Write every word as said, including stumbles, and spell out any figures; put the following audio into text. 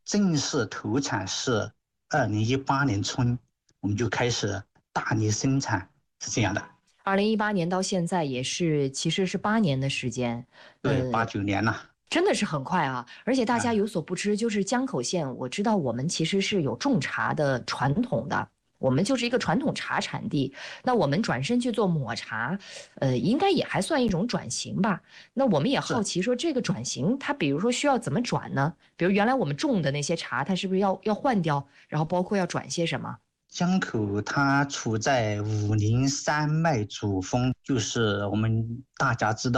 正式投产是二零一八年春，我们就开始大力生产，是这样的。 二零一八年到现在也是，其实是八年的时间， 对， 呃， 八九年了。 真的是很快啊！而且大家啊， 有所不知，就是江口县，我知道我们其实是有种茶的传统的，我们就是一个传统茶产地。那我们转身去做抹茶，呃，应该也还算一种转型吧。那我们也好是。 奇说，这个转型它比如说需要怎么转呢？比如原来我们种的那些茶，它是不是要要换掉？然后包括要转些什么？ 江口它处在武陵山脉主峰，就是我们大家知道